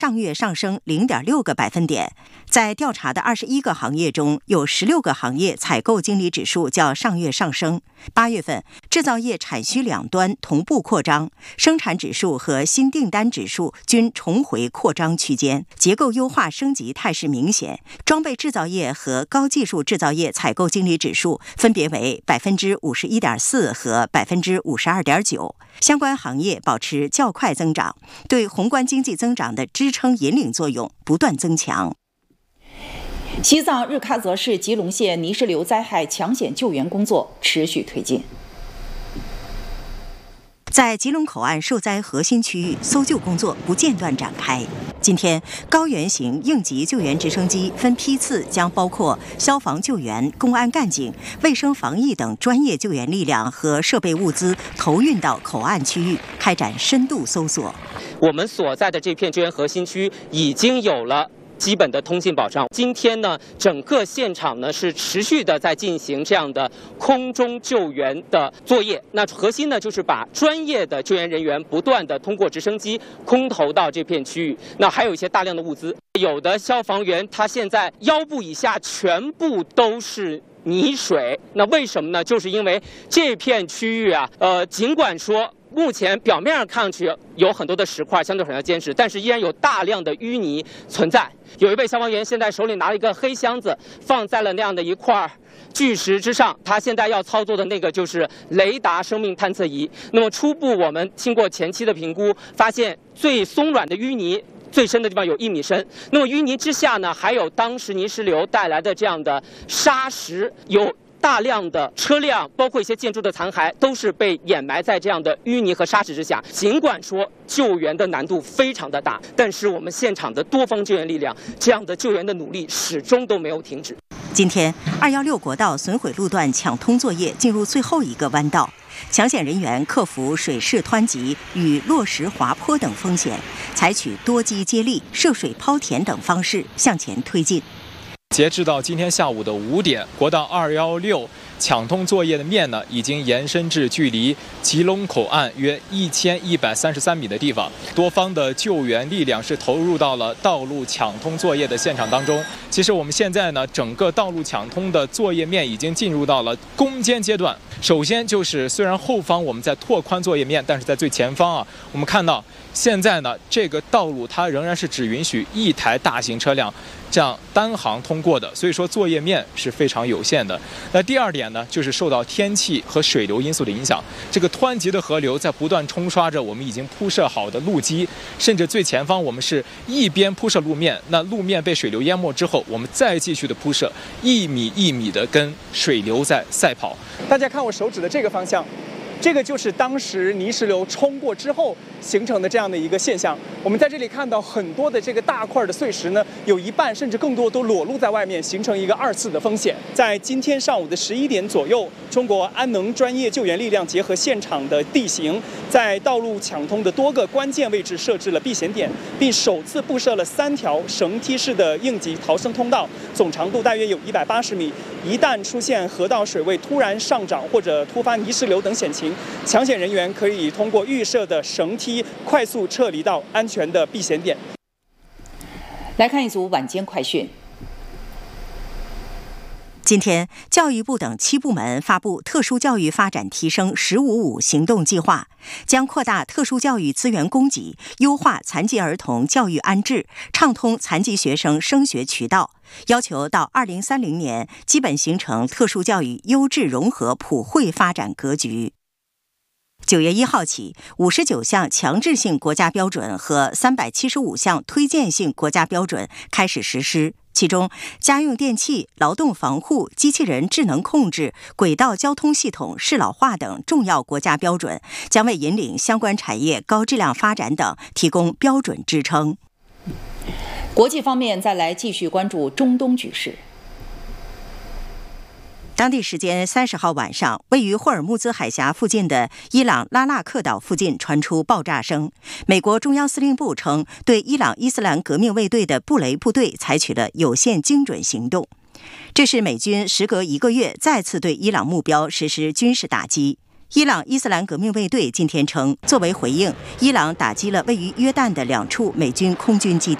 上月上升0.6个百分点。在调查的21个行业中，有16个行业采购经理指数较上月上升。8月份，制造业产需两端同步扩张，生产指数和新订单指数均重回扩张区间，结构优化升级态势明显。装备制造业和高技术制造业采购经理指数分别为51.4%和52.9%，相关行业保持较快增长，对宏观经济增长的支撑引领作用不断增强。 西藏日喀则市吉隆县泥石流灾害抢险救援工作持续推进。 在吉隆口岸受灾核心区域，搜救工作不间断展开。今天，高原型应急救援直升机分批次将包括消防救援、公安干警、卫生防疫等专业救援力量和设备物资投运到口岸区域，开展深度搜索。 我们所在的这片救援核心区已经有了基本的通信保障。今天呢，整个现场呢是持续的在进行这样的空中救援的作业。那核心呢就是把专业的救援人员不断的通过直升机空投到这片区域。那还有一些大量的物资，有的消防员他现在腰部以下全部都是泥水。那为什么呢？就是因为这片区域啊，尽管说目前表面上看上去有很多的石块相对很要坚实，但是依然有大量的淤泥存在。有一位消防员现在手里拿了一个黑箱子，放在了那样的一块巨石之上。他现在要操作的那个就是雷达生命探测仪。那么初步我们经过前期的评估，发现最松软的淤泥最深的地方有1米深。那么淤泥之下呢，还有当时泥石流带来的这样的沙石，有大量的车辆，包括一些建筑的残骸，都是被掩埋在这样的淤泥和沙石之下。尽管说救援的难度非常的大，但是我们现场的多方救援力量，这样的救援的努力始终都没有停止。 今天，216国道损毁路段抢通作业进入最后一个弯道，抢险人员克服水势湍急与落石滑坡等风险，采取多机接力、涉水抛填等方式向前推进。 截至到今天下午的5点，国道216抢通作业的面呢，已经延伸至距离吉隆口岸约1133米的地方。多方的救援力量是投入到了道路抢通作业的现场当中。其实我们现在呢，整个道路抢通的作业面已经进入到了攻坚阶段。首先就是虽然后方我们在拓宽作业面，但是在最前方啊，我们看到现在呢，这个道路它仍然是只允许1台大型车辆这样单行通过的，所以说作业面是非常有限的。那第二点呢，就是受到天气和水流因素的影响，这个湍急的河流在不断冲刷着我们已经铺设好的路基，甚至最前方我们是一边铺设路面，那路面被水流淹没之后，我们再继续的铺设，1米1米的跟水流在赛跑。 大家看我手指的这个方向，这个就是当时泥石流冲过之后形成的这样的一个现象。我们在这里看到很多的这个大块的碎石呢，有一半甚至更多都裸露在外面，形成一个2次的风险。在今天上午的11点左右，中国安能专业救援力量结合现场的地形，在道路抢通的多个关键位置设置了避险点，并首次布设了3条绳梯式的应急逃生通道，总长度大约有180米。一旦出现河道水位突然上涨或者突发泥石流等险情，抢险人员可以通过预设的绳梯快速撤离到安全的避险点。 来看一组晚间快讯。 今天，教育部等7部门发布特殊教育发展提升“15+5”行动计划，将扩大特殊教育资源供给，优化残疾儿童教育安置，畅通残疾学生升学渠道，要求到2030年基本形成特殊教育优质融合普惠发展格局。9月1号起，59项强制性国家标准和375项推荐性国家标准开始实施。其中，家用电器、劳动防护、机器人智能控制、轨道交通系统适老化等重要国家标准，将为引领相关产业高质量发展等提供标准支撑。 国际方面，再来继续关注中东局势。 当地时间30号晚上，位于霍尔木兹海峡附近的伊朗拉纳克岛附近传出爆炸声。美国中央司令部称，对伊朗伊斯兰革命卫队的布雷部队采取了有限精准行动。这是美军时隔1个月再次对伊朗目标实施军事打击。 伊朗伊斯兰革命卫队今天称，作为回应，伊朗打击了位于约旦的2处美军空军基地。